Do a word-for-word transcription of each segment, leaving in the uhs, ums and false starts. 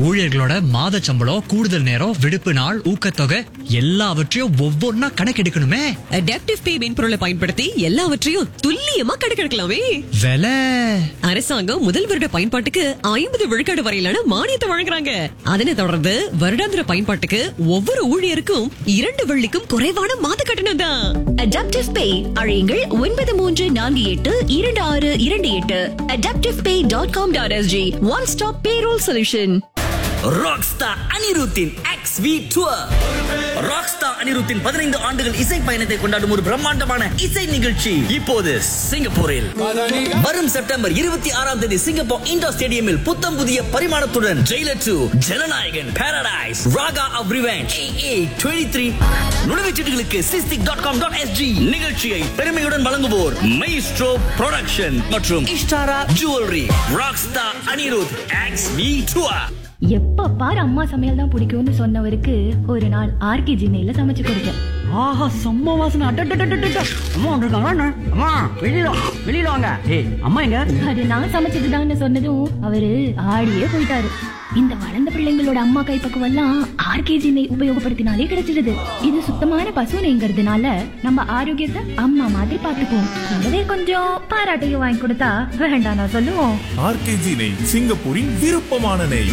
ஊழியர்களோட மாத சம்பளம், கூடுதல் நேரம், விடுப்பு நாள், ஊக்கத்தொகை எல்லாவற்றையும் ஒவ்வொன்னா கணக்கெடுக்கணுமே. அடாப்டிவ் பே மென்பொருளை பயன்படுத்தி எல்லாவற்றையும் துல்லியமா கணக்கெடுக்கலாமே. விலை அரசாங்கம் முதல் வருட பயன்பாட்டுக்கு ஐம்பது விழுக்காடு வரையிலான மானியத்தை வழங்குறாங்க. அதனை தொடர்ந்து வருடாந்திர பயன்பாட்டுக்கு ஒவ்வொரு ஊழியருக்கும் இரண்டு வெள்ளிக்கும் குறைவான மாத கட்டணம் தான். அடாப்டிவ் பே அழையுங்கள் ஒன்பது மூன்று நான்கு எட்டு இரண்டு ஆறு இரண்டு எட்டு. அடாப்டிவ் பே dot com dot SG. One stop payroll solution. Rockstar அனிருத்தின் எக்ஸ் வி டூர். ராக்ஸ்டார் அனிருத்தின் பதினைந்து ஆண்டுகள் இசை பயணத்தை கொண்டாடும் ஒரு பிரம்மாண்டமான இசை நிகழ்ச்சி இப்போது சிங்கப்பூரில். வரும் செப்டம்பர் இருபத்தி ஆறாம் தேதி சிங்கப்பூர் இண்டோர் ஸ்டேடியமில் புத்தம் புதிய பரிமாணத்துடன் Jailer two, Jananayagan, Paradise, Raaga of revenge, ஏ ஏ இருபத்தி மூன்று நுழைவுச்சீட்டுகளுக்கு SISTIC dot com dot SG. நிகழ்ச்சியை பெருமையுடன் வழங்குவோர் மைஸ்ட்ரோ புரொடக்ஷன் மற்றும் Ishtara jewellery. Rockstar Anirudh X we tour. எப்ப பாரு அம்மா சமையல் தான் பிடிக்கும்னு சொன்னவருக்கு ஒரு நாள் ஆர்கே ஜினையில சமைச்சு கொடுத்தேன். ஆஹா, செம்ம வாசனை. அட்டட்டட்டட்டட்ட. அம்மா வந்திருக்காங்க. அம்மா வெளியில வெளியில வாங்க. ஏய், அம்மா எங்க? அது நான் சமைச்சதுதான்னு சொன்னதும் அவரு ஆடியே போயிட்டாரு. இந்த வளர்ந்த பிள்ளைங்களோட அம்மா கைப்பக்குவம் எல்லாம் ஆர்கே ஜினை உபயோகப்படுத்தினாலே கிடைச்சிடுது. இது சுத்தமான பசு நெய்ங்கிறதுனால நம்ம ஆரோக்கியத்தை அம்மா மாதிரி பாத்துக்குவோம். கூடவே கொஞ்சம் பாராட்டையும் வாங்கி கொடுத்தா வேண்டாம் நான் சொல்லுவோம். ஆர்கே ஜினை, சிங்கப்பூரின் விருப்பமான நெய்.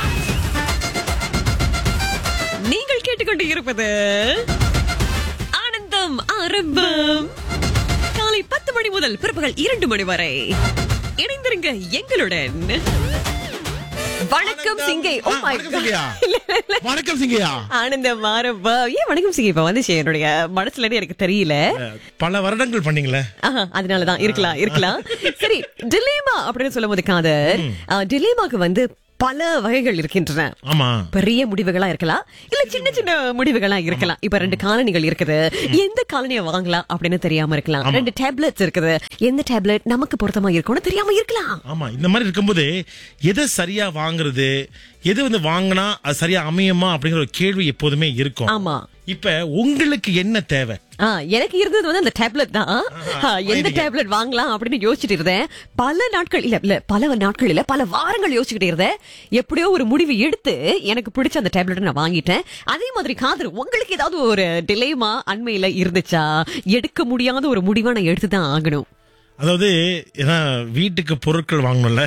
நீங்கள் கேட்டுக்கொண்டு இருப்பது ஆனந்தம் ஆரம்பம். காலை பத்து மணி முதல் பிற்பகல் இரண்டு மணி வரை இணைந்திருங்க எங்களுடன். வணக்கம் சிங்கை. Oh my God. வணக்கம் சிங்கையா. ஆனந்தம் ஆரம்பம். ஏன் வணக்கம் சிங்கை இப்ப வந்துச்சு என்னுடைய மனசுல எனக்கு தெரியல. பல வருடங்கள் பண்ணீங்களே, அதனாலதான் இருக்கலாம் இருக்கலாம். சரி, டிலேமா அப்படின்னு சொல்லும் போது காதர், டிலேமாக்கு வந்து பல வகைகள் இருக்கின்றன. ஆமா, பெரிய முடிவுகளா இருக்கலாம், இல்ல சின்ன சின்ன முடிவுகளா இருக்கலாம். இப்ப ரெண்டு காலனிகள் இருக்குது, எந்த காலனியை வாங்கலாம் அப்படின்னு தெரியாம இருக்கலாம். ரெண்டு டேப்லெட்ஸ் இருக்குது, எந்த டேப்லெட் நமக்கு பொருத்தமா இருக்கும்னு தெரியாம இருக்கலாம். ஆமா, இந்த மாதிரி இருக்கும்போது எதை சரியா வாங்குறது, எது வந்து வாங்கினா அது சரியா அமையுமா அப்படிங்கிற ஒரு கேள்வி எப்போதுமே இருக்கும். ஆமா, இப்ப உங்களுக்கு என்ன தேவை? எனக்கு இருந்தது வந்து அந்த டேப்லெட் தான். எந்த டேப்லெட் வாங்கலாம் அப்படின்னு யோசிச்சுட்டு இருந்தேன். பல நாட்கள் இல்ல இல்ல பல நாட்கள் இல்ல பல வாரங்கள் யோசிச்சுக்கிட்டே இருந்தேன். எப்படியோ ஒரு முடிவு எடுத்து எனக்கு பிடிச்ச அந்த டேப்லெட் நான் வாங்கிட்டேன். அதே மாதிரி காதர், உங்களுக்கு ஏதாவது ஒரு டிலேமா அண்மையில இருந்துச்சா? எடுக்க முடியாத ஒரு முடிவை நான் எடுத்துதான் ஆகணும். அதாவது வீட்டுக்கு பொருட்கள் வாங்கணும்ல,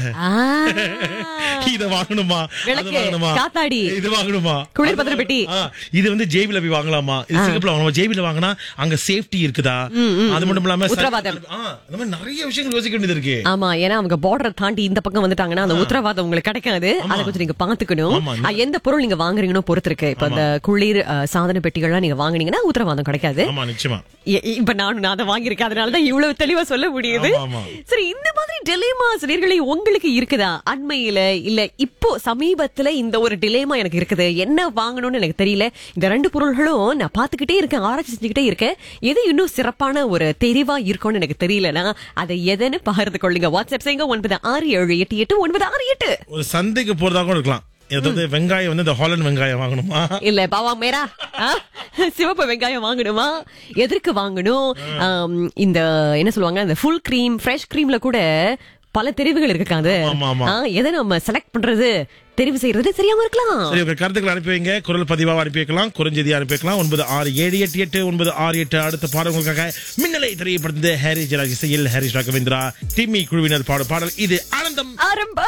இத வாங்கணுமா, அது வாங்கணுமா, காத்தாடி இது வாங்கணுமா, குளிர்பத்திர பெட்டி, இது வந்து ஜேபில போய் வாங்கலாமா, இது சிங்கப்பூர்ல வாங்கலாமா, ஜேபில வாங்கினா அங்க சேஃப்டி இருக்குதா, அது மட்டும் இல்லாம உத்தரவாதம், அந்த மாதிரி நிறைய விஷயங்கள் யோசிக்க வேண்டியது இருக்கு. ஆமா, ஏன்னா அவங்க பார்டர் தாண்டி இந்த பக்கம் வந்துட்டாங்கன்னா அந்த உத்தரவாதம் உங்களுக்கு கிடைக்காது. அதை கொஞ்சம் நீங்க பாத்துக்கணும். எந்த பொருள் நீங்க வாங்குறீங்கன்னு பொறுத்து இருக்கு. இப்ப அந்த குளிர் சாதன பெட்டிகள்லாம் நீங்க வாங்குனீங்கன்னா உத்தரவாதம் கிடைக்காது. நிச்சயமா. இப்ப நானும் நான் அதை வாங்கியிருக்கேன், அதனாலதான் இவ்வளவு தெளிவா சொல்ல முடியுது. சரி, இந்த மாதிரி டிலேமா சிலர்களை உங்களுக்கு இருக்குதா அண்மையில? இல்ல இப்போ சமீபத்துல இந்த ஒரு டிலேமா எனக்கு இருக்குது, என்ன வாங்கணும்னு எனக்கு தெரியல, இந்த ரெண்டு பொருள்களும் நான் பாத்துக்கிட்டே இருக்கேன், ஆராய்ச்சி செஞ்சுக்கிட்டே இருக்கேன், எது இன்னும் சிறப்பான ஒரு தெரிவா இருக்கும்னு எனக்கு தெரியலனா அதை எதன்னு பகிர்ந்து கொள்ளுங்க. வாட்ஸ்அப் செய்யுங்க ஒன்பது ஆறு ஏழு எட்டு எட்டு ஒன்பது ஆறு எட்டு. ஒரு சந்தைக்கு போறதா கூட இருக்கலாம். ஏதாவது வெங்காயம் வந்து இந்த ஹாலண்ட் வெங்காயம் வாங்கணுமா, இல்ல பாவா மேரா சிவப்பு வெங்காயம் வாங்கணுமா, எதற்கு வாங்கணும், இந்த என்ன சொல்லுவாங்க இந்த ஃபுல் கிரீம் ஃப்ரெஷ் கிரீம்ல கூட பல தெரிவுகள் இருக்காது. எதை நம்ம செலக்ட் பண்றது, தெரிவு செய்யறது தெரியாம இருக்கலாம். சரி, உங்க கருத்துக்களை அனுப்பி வைங்க. குரல் பதிவாக அனுப்பி வைக்கலாம், குறுஞ்செய்தியா அனுப்பி வைக்கலாம். ஒன்பது ஆறு ஏழு எட்டு எட்டு ஒன்பது ஆறு எட்டு. அடுத்த பாடல் உங்களுக்காக மின்னலை தெரியப்படுத்த ஹாரிஸ் ஜெயராஜ் இசையில் ஹாரிஸ் ராகவேந்திரா டிமி குழுவினர் பாடும் பாடல் இது ஆனந்தம் ஆரம்பம்.